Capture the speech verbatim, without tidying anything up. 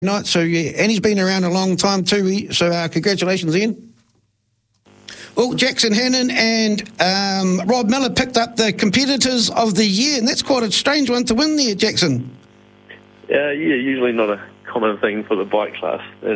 night. So yeah, and he's been around a long time too. So uh, congratulations, Ian. Well, Jackson Hannon and um, Rob Miller picked up the competitors of the year, and that's quite a strange one to win there, Jackson. Uh, yeah, usually not a common thing for the bike class.